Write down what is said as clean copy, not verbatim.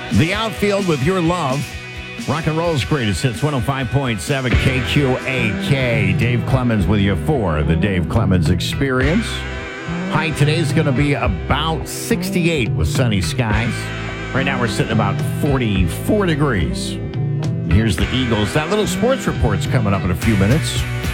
The outfield with your love. Rock and roll's greatest hits, 105.7 KQAK. Dave Clemens with you for the Dave Clemens Experience. High today's going to be about 68 with sunny skies. Right now we're sitting about 44 degrees. Here's the Eagles. That little sports report's coming up in a few minutes.